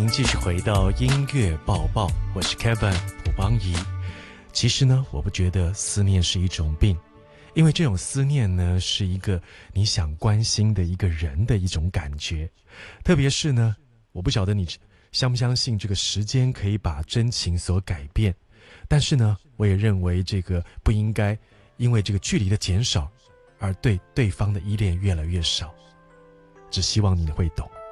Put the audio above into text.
迎继续回到音乐报报，我是 Kevin 卜邦仪。其实呢，我不觉得思念是一种病，因为这种思念呢，是一个你想关心的一个人的一种感觉。特别是呢，我不晓得你相不相信这个时间可以把真情所改变，但是呢，我也认为这个不应该因为这个距离的减少而对对方的依恋越来越少。只希望你会懂。